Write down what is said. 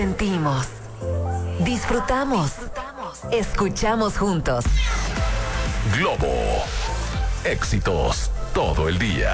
Sentimos. Disfrutamos. Escuchamos juntos. Globo. Éxitos todo el día.